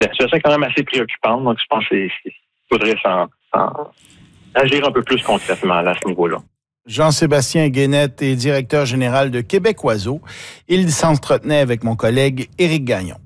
la situation est quand même assez préoccupante. Donc, je pense qu'il faudrait agir un peu plus concrètement là, à ce niveau-là. Jean-Sébastien Guénette est directeur général de Québec Oiseau. Il s'entretenait avec mon collègue Éric Gagnon.